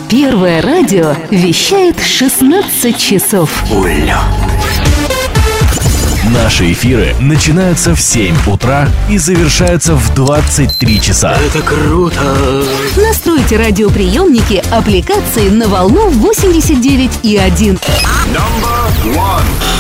Первое радио вещает 16 часов. Улет. Наши эфиры начинаются в 7 утра и завершаются в 23 часа. Это круто! Настройте радиоприемники аппликации на волну 89,1. Number one.